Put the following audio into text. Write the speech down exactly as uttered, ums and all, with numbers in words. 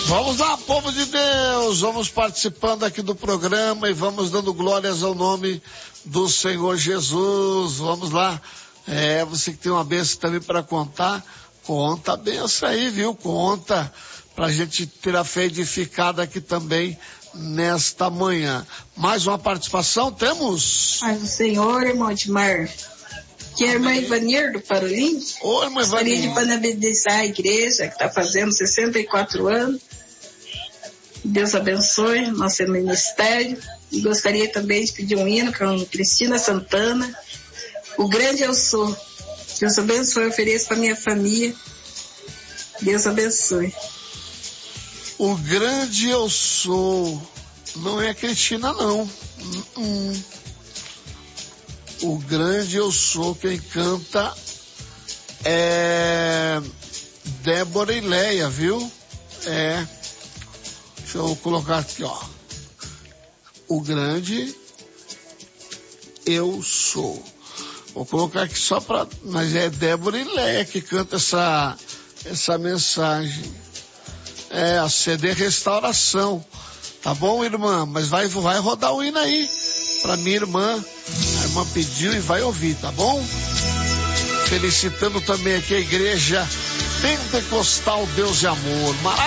Vamos lá, povo de Deus, vamos participando aqui do programa e vamos dando glórias ao nome do Senhor Jesus. Vamos lá, é, você que tem uma bênção também para contar, conta a bênção aí, viu? Conta, pra gente ter a fé edificada aqui também nesta manhã. Mais uma participação, temos? Paz do Senhor, irmão Edmar. Que é a irmã Ivanir do Parolim. Oi, irmã Ivanir. Gostaria de parabenizar a igreja que está fazendo sessenta e quatro anos. Deus abençoe nosso ministério. E gostaria também de pedir um hino com Cristina Santana. O grande eu sou. Deus abençoe, eu ofereço para minha família. Deus abençoe. O grande eu sou. Não é a Cristina, não. Hum. O grande eu sou, quem canta é Débora e Leia, viu? É. Deixa eu colocar aqui, ó. O grande eu sou. Vou colocar aqui só para, mas é Débora e Leia que canta essa essa mensagem. É a C D Restauração. Tá bom, irmã? Mas vai vai rodar o hino aí para minha irmã. A irmã pediu e vai ouvir, tá bom? Felicitando também aqui a igreja Pentecostal Deus e Amor. Maravilha.